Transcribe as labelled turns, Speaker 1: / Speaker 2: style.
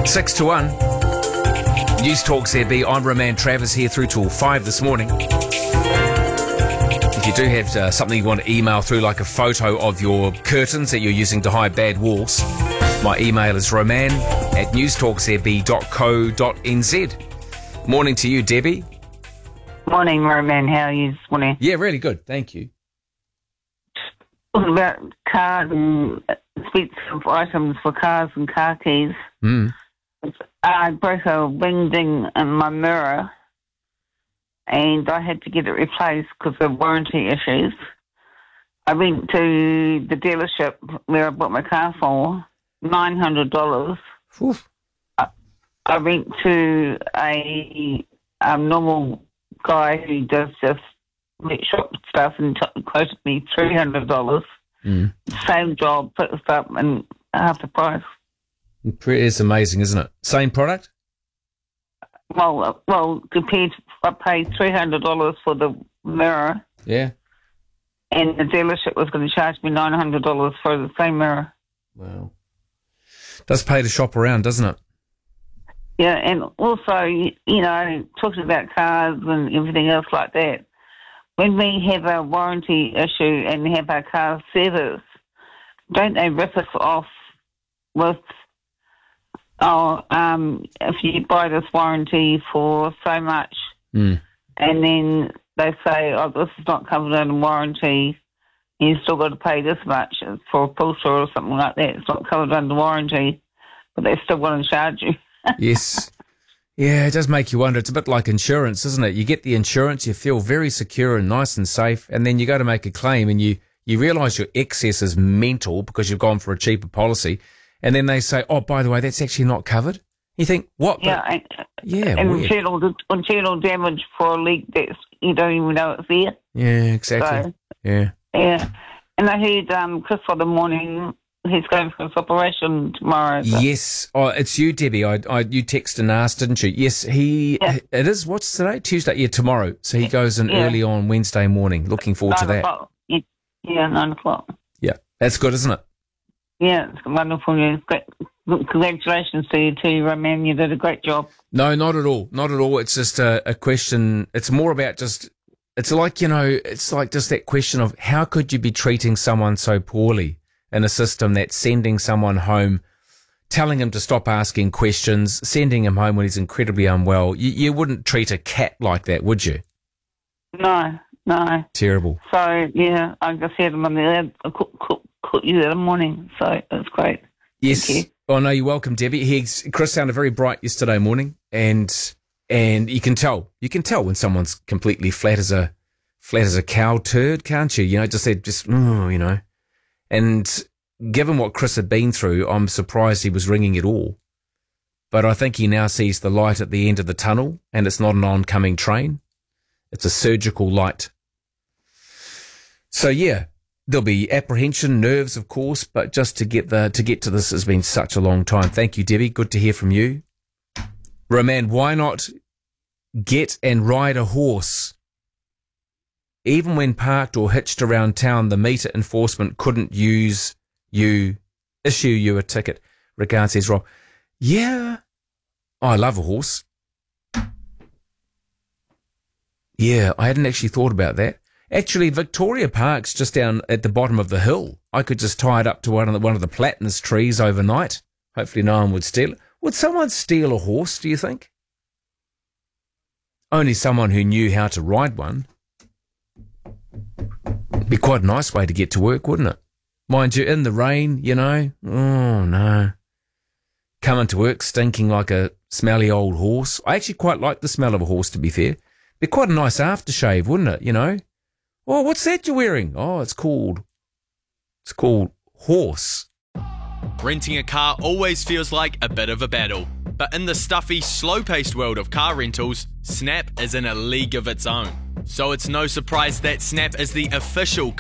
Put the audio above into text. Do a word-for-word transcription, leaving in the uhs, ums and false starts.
Speaker 1: Six to one. News Talk Z B. I'm Roman Travers here through till five this morning. If you do have uh, something you want to email through, like a photo of your curtains that you're using to hide bad walls, my email is roman at newstalkzb dot co dot nz. Morning to you, Debbie.
Speaker 2: Morning, Roman. How are you this morning?
Speaker 1: Yeah, really good. Thank you.
Speaker 2: Talking about cars and expensive items for cars and car keys.
Speaker 1: Mm.
Speaker 2: I broke a wing ding in my mirror and I had to get it replaced because of warranty issues. I went to the dealership where I bought my car for, nine hundred dollars.
Speaker 1: Oof.
Speaker 2: I, I went to a, a normal guy who does just meat shop stuff and t- quoted me three hundred dollars.
Speaker 1: Mm.
Speaker 2: Same job, put us up and half the price.
Speaker 1: It's amazing, isn't it? Same product?
Speaker 2: Well, uh, well, compared, I paid three hundred dollars for the mirror,
Speaker 1: Yeah.
Speaker 2: and the dealership was going to charge me nine hundred dollars for the same mirror.
Speaker 1: Wow. Does pay to shop around, doesn't it?
Speaker 2: Yeah, and also, you you know, talking about cars and everything else like that, when we have a warranty issue and have our car serviced, don't they rip us off with, oh, um, if you buy this warranty for so much,
Speaker 1: Mm.
Speaker 2: and then they say, oh, this is not covered under warranty, you still got to pay this much for a filter or something like that. It's not covered under warranty, but they still want to charge you.
Speaker 1: Yes. Yeah, it does make you wonder. It's a bit like insurance, isn't it? You get the insurance, you feel very secure and nice and safe, and then you go to make a claim and you, you realise your excess is mental because you've gone for a cheaper policy, and then they say, oh, by the way, that's actually not covered. You think, what?
Speaker 2: Yeah,
Speaker 1: But,
Speaker 2: and,
Speaker 1: yeah,
Speaker 2: and
Speaker 1: weird.
Speaker 2: internal, internal damage for a leak that you don't even know it's there.
Speaker 1: Yeah, exactly.
Speaker 2: So,
Speaker 1: yeah.
Speaker 2: yeah. And I heard um, Chris for the morning, he's going for his operation tomorrow. So.
Speaker 1: Yes. Oh, it's you, Debbie. I, I, you texted and asked, didn't you? Yes, he,
Speaker 2: Yeah.
Speaker 1: it is, what's today? Tuesday? Yeah, tomorrow. So he goes in
Speaker 2: Yeah.
Speaker 1: early on Wednesday morning. Looking forward to
Speaker 2: Nine
Speaker 1: that.
Speaker 2: o'clock. Yeah, yeah, nine o'clock.
Speaker 1: Yeah. That's good, isn't it?
Speaker 2: Yeah, it's wonderful news. Great. Congratulations to you too, Roman. You did a great job.
Speaker 1: No, not at all. Not at all. It's just a, a question. It's more about just, it's like, you know, it's like just that question of how could you be treating someone so poorly in a system that's sending someone home, telling him to stop asking questions, sending him home when he's incredibly unwell. You, you wouldn't treat a cat like that, would you?
Speaker 2: No, no.
Speaker 1: Terrible.
Speaker 2: So, yeah, I just had him on the I cook, cook, cook you that morning, so it's great.
Speaker 1: Yes.
Speaker 2: Thank you.
Speaker 1: Oh, no, you're welcome, Debbie. He's, Chris sounded very bright yesterday morning, and and you can tell. You can tell when someone's completely flat as a flat as a cow turd, can't you? You know, just said, just, oh, you know. And given what Chris had been through, I'm surprised he was ringing at all. But I think he now sees the light at the end of the tunnel, and it's not an oncoming train. It's a surgical light. So, yeah. There'll be apprehension, nerves, of course, but just to get the to get to this has been such a long time. Thank you, Debbie. Good to hear from you. Roman, why not get and ride a horse? Even when parked or hitched around town, the meter enforcement couldn't use you, issue you a ticket. Regards, says Rob. Yeah. Oh, I love a horse. Yeah, I hadn't actually thought about that. Actually, Victoria Park's just down at the bottom of the hill. I could just tie it up to one of the, one of the platanus trees overnight. Hopefully no one would steal it. Would someone steal a horse, do you think? Only someone who knew how to ride one. It'd be quite a nice way to get to work, wouldn't it? Mind you, in the rain, you know. Oh, no. Coming to work stinking like a smelly old horse. I actually quite like the smell of a horse, to be fair. Be quite a nice aftershave, wouldn't it, you know? Oh, what's that you're wearing? Oh, it's called, it's called horse.
Speaker 3: Renting a car always feels like a bit of a battle. But in the stuffy, slow-paced world of car rentals, Snap is in a league of its own. So it's no surprise that Snap is the official